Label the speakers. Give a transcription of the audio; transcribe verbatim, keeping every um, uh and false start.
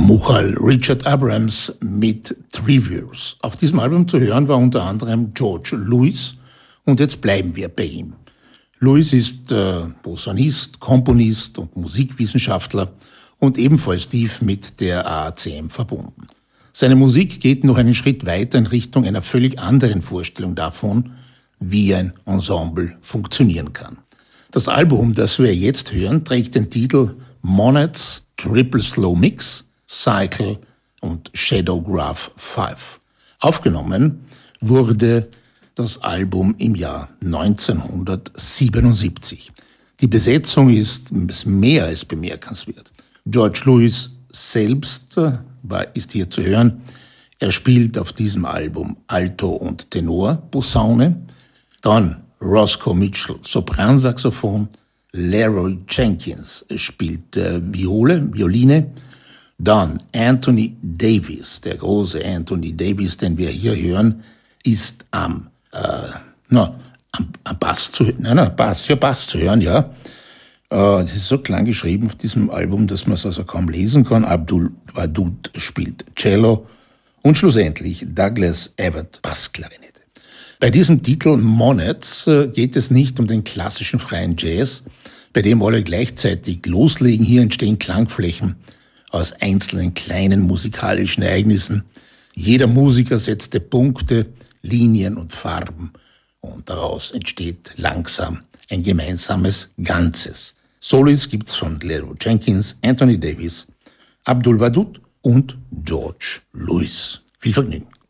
Speaker 1: Mughal Richard Abrams mit Trivials. Auf diesem Album zu hören war unter anderem George Lewis und jetzt bleiben wir bei ihm. Lewis ist äh, Posaunist, Komponist und Musikwissenschaftler und ebenfalls tief mit der A A C M verbunden. Seine Musik geht noch einen Schritt weiter in Richtung einer völlig anderen Vorstellung davon, wie ein Ensemble funktionieren kann. Das Album, das wir jetzt hören, trägt den Titel Monets Triple Slow Mix, Cycle und Shadowgraph fünf. Aufgenommen wurde das Album im Jahr neunzehnhundertsiebenundsiebzig. Die Besetzung ist mehr als bemerkenswert. George Lewis selbst war, ist hier zu hören. Er spielt auf diesem Album Alto und Tenor, Posaune. Dann Roscoe Mitchell, Sopransaxophon. Leroy Jenkins spielt äh, Viole, Violine. Dann Anthony Davis, der große Anthony Davis, den wir hier hören, ist am, äh, na, am, am Bass zu hören. Nein, nein, Bass, ja, Bass zu hören, ja. Äh, das ist so klein geschrieben auf diesem Album, dass man es also kaum lesen kann. Abdul Wadud spielt Cello und schlussendlich Douglas Everett Bassklarinette. Bei diesem Titel Monets äh, geht es nicht um den klassischen freien Jazz, bei dem alle gleichzeitig loslegen. Hier entstehen Klangflächen aus einzelnen kleinen musikalischen Ereignissen. Jeder Musiker setzte Punkte, Linien und Farben und daraus entsteht langsam ein gemeinsames Ganzes. Solos gibt's von Leroy Jenkins, Anthony Davis, Abdul Wadud und George Lewis. Viel Vergnügen.